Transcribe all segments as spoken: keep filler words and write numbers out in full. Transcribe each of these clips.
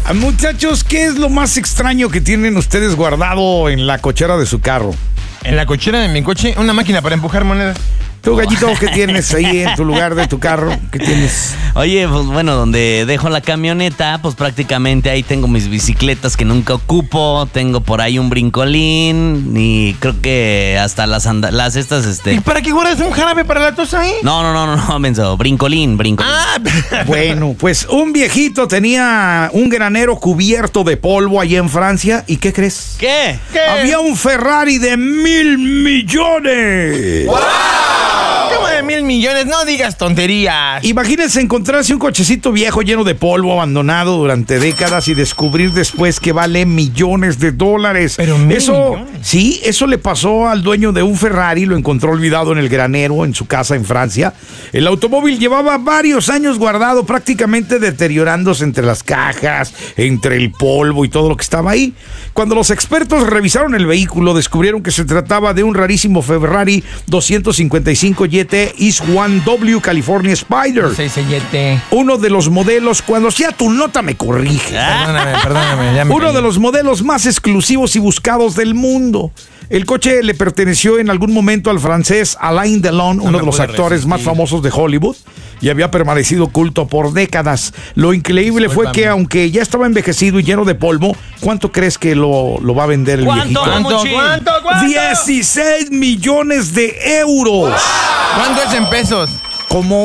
Muchachos, ¿qué es lo más extraño que tienen ustedes guardado en la cochera de su carro? En la cochera de mi coche, una máquina para empujar monedas. Tú, Gallito, ¿qué tienes ahí en tu lugar de tu carro? ¿Qué tienes? Oye, pues bueno, donde dejo la camioneta, pues prácticamente ahí tengo mis bicicletas que nunca ocupo, tengo por ahí un brincolín y creo que hasta las anda- las estas, este... ¿Y para qué guardas un jarabe para la tos ahí? No, no, no, no, no, menso, brincolín, brincolín. Ah, Bueno, pues un viejito tenía un granero cubierto de polvo allá en Francia. ¿Y qué crees? ¿Qué? ¿qué? Había un Ferrari de mil millones. ¡Wow! ¿Cómo de mil millones? No digas tonterías. Imagínense encontrarse un cochecito viejo lleno de polvo abandonado durante décadas y descubrir después que vale millones de dólares. Pero mil eso, millones. sí, eso le pasó al dueño de un Ferrari, lo encontró olvidado en el granero en su casa en Francia. El automóvil llevaba varios años guardado, prácticamente deteriorándose entre las cajas, entre el polvo y todo lo que estaba ahí. Cuando los expertos revisaron el vehículo, descubrieron que se trataba de un rarísimo Ferrari doscientos cincuenta y cinco G T East One W California Spider. Seis sellete. Uno de los modelos, cuando sea tu nota me corrige. Perdóname, perdóname. Ya me Uno caí. de los modelos más exclusivos y buscados del mundo. El coche le perteneció en algún momento al francés Alain Delon, uno me de los pude actores más resistir. famosos de Hollywood, y había permanecido oculto por décadas. Lo increíble fue Discúlpame. que, aunque ya estaba envejecido y lleno de polvo, ¿cuánto crees que lo, lo va a vender el ¿Cuánto? viejito? ¿Cuánto? Mochi. ¿Cuánto? ¿Cuánto? dieciséis millones de euros. ¿Cuánto es en pesos? Como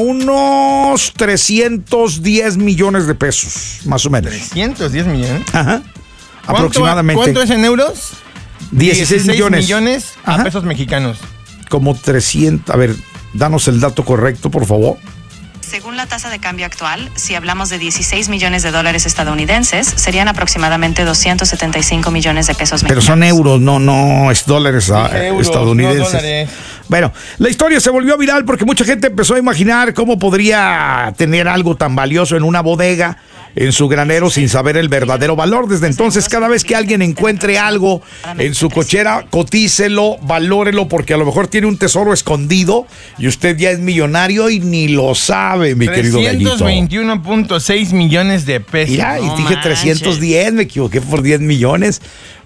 unos trescientos diez millones de pesos, más o menos. trescientos diez millones. Ajá. ¿Cuánto- Aproximadamente. ¿Cuánto es en euros? dieciséis millones. millones a Ajá. pesos mexicanos. Como trescientos. A ver, danos el dato correcto, por favor. Según la tasa de cambio actual, si hablamos de dieciséis millones de dólares estadounidenses, serían aproximadamente doscientos setenta y cinco millones de pesos Pero mexicanos. son euros, no, no es dólares ah, Dije euros, estadounidenses. no dólares. Bueno, la historia se volvió viral porque mucha gente empezó a imaginar cómo podría tener algo tan valioso en una bodega, en su granero, sin saber el verdadero valor. Desde entonces, cada vez que alguien encuentre algo en su cochera, cotícelo, valórelo, porque a lo mejor tiene un tesoro escondido y usted ya es millonario y ni lo sabe, mi querido Gallito. trescientos veintiuno punto seis millones de pesos. Mira, y No dije manches. trescientos diez, me equivoqué por diez millones.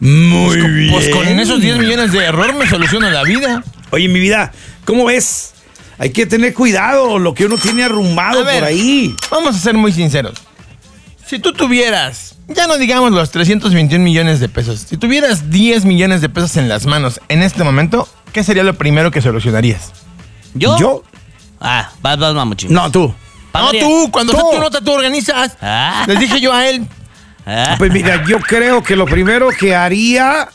Muy bien. Pues con esos diez millones de error me soluciono la vida. Oye, mi vida, ¿cómo ves? Hay que tener cuidado, lo que uno tiene arrumbado A ver. por ahí. Vamos a ser muy sinceros. Si tú tuvieras, ya no digamos los trescientos veintiún millones de pesos, si tuvieras diez millones de pesos en las manos en este momento, ¿qué sería lo primero que solucionarías? ¿Yo? ¿Yo? Ah, vas, vas, mamuchi. No, tú. No, Pagaría- tú, cuando Tú. sea tu nota, tú organizas. Ah. Les dije yo a él. Ah. Pues mira, yo creo que lo primero que haría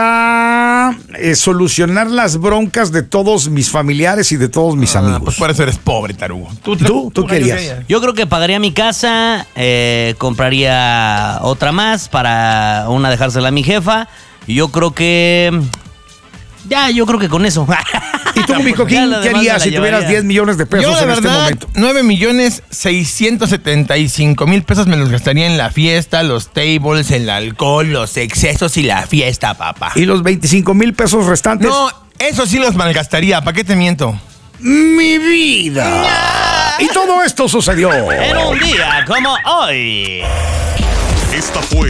era eh, solucionar las broncas de todos mis familiares y de todos mis Ah, amigos. pues por eso eres pobre, tarugo. ¿Tú? ¿Tú qué Gallo, harías? Yo creo que pagaría mi casa, eh, compraría otra más para una dejársela a mi jefa. Y yo creo que... Ya, yo creo que con eso. ¿Y tú, mi Ya Coquín, lo qué demás me harías la si tuvieras llevaría. diez millones de pesos Yo, la en este verdad, momento? nueve millones seiscientos setenta y cinco mil pesos me los gastaría en la fiesta, los tables, el alcohol, los excesos y la fiesta, papá. ¿Y los veinticinco mil pesos restantes? No, eso sí los malgastaría, ¿para qué te miento? ¡Mi vida! Y todo esto sucedió. En un día como hoy. Esta fue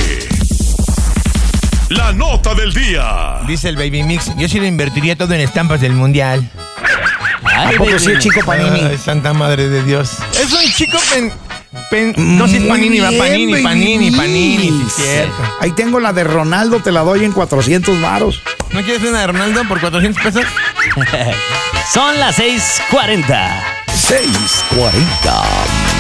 la nota del día. Dice el Baby Mix, yo sí lo invertiría todo en estampas del mundial. Ay, ¿A poco baby. sí, chico Panini? Ay, Santa Madre de Dios. Es un chico pen... pen- no, si es Muy Panini, va bien, Panini, baby Panini, Panini, sí, Mix. es cierto. Ahí tengo la de Ronaldo, te la doy en cuatrocientos varos. ¿No quieres una de Ronaldo por cuatrocientos pesos? Son las seis cuarenta. seis cuarenta.